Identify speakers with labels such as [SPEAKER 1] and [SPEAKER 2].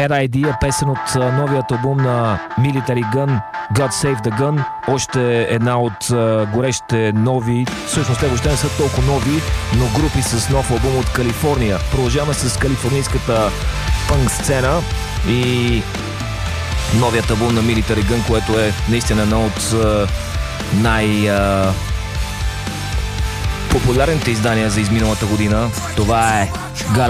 [SPEAKER 1] Bad Idea, песен от новият албум на Military Gun, God Save the Gun. Още една от горещите нови, всъщност те въобще не са толкова нови, но групи с нов албум от Калифорния. Продължаваме с калифорнийската пънк сцена и новият албум на Military Gun, което е наистина едно от популярните издания за изминалата година. Това е